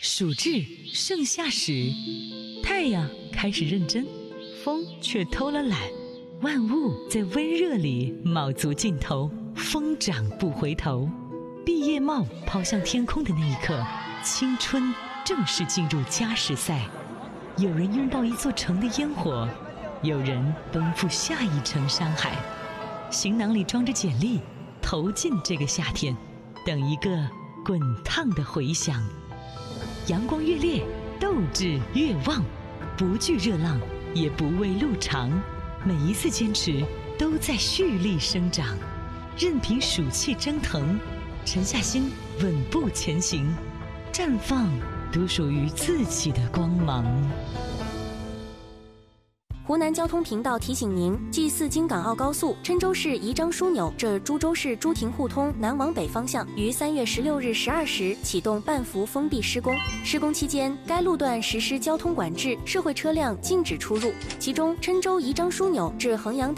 暑至盛夏时，太阳开始认真，风却偷了懒，万物在温热里卯足劲头，疯长不回头。毕业帽抛向天空的那一刻，青春正式进入加时赛。有人拥抱一座城的烟火，有人奔赴下一程山海，行囊里装着简历，投进这个夏天，等一个滚烫的回响。阳光越烈，斗志越旺，不惧热浪，也不畏路长。每一次坚持都在蓄力生长，任凭暑气蒸腾，沉下心稳步前行，绽放独属于自己的光芒。 湖南交通频道提醒您：G4京港澳高速郴州市宜章枢纽至株洲市朱亭互通南往北方向于3月16日12时启动半幅封闭施工。施工期间，该路段实施交通管制，社会车辆禁止出入。其中，郴州宜章枢纽至衡阳